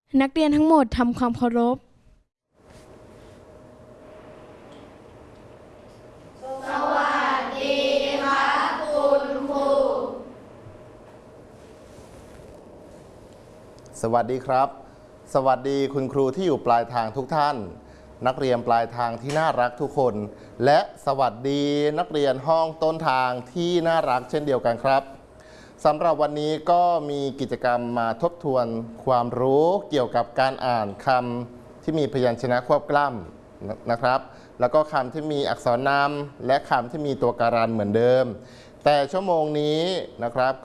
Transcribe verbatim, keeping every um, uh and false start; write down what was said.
นักเรียนทั้งหมดทำความเคารพสวัสดีครับคุณครูสวัสดีครับสวัสดีคุณครูที่อยู่ปลายทางทุกท่านนักเรียนปลายทางที่น่ารักทุกคนและสวัสดีนักเรียนห้องต้นทางที่น่ารักเช่นเดียวกันครับสำหรับวันนี้ก็มีกิจกรรมมาทบทวนความรู้เกี่ยวกับการอ่านคำที่มีพยัญชนะควบกล้ำนะครับแล้วก็คำที่มีอักษรนำและคำที่มีตัวการันเหมือนเดิมแต่ชั่วโมงนี้นะครับ